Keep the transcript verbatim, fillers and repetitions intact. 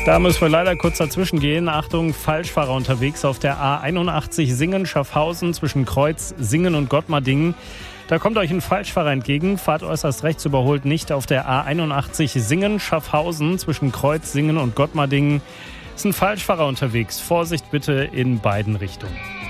Da müssen wir leider kurz dazwischen gehen. Achtung, Falschfahrer unterwegs auf der A einundachtzig Singen-Schaffhausen zwischen Kreuz, Singen und Gottmardingen. Da kommt euch ein Falschfahrer entgegen. Fahrt äußerst rechts, überholt nicht auf der A einundachtzig Singen-Schaffhausen zwischen Kreuz, Singen und Gottmardingen. Ist ein Falschfahrer unterwegs. Vorsicht bitte in beiden Richtungen.